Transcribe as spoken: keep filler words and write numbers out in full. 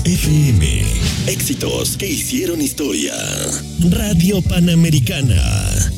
F M. Éxitos que hicieron historia. Radio Panamericana.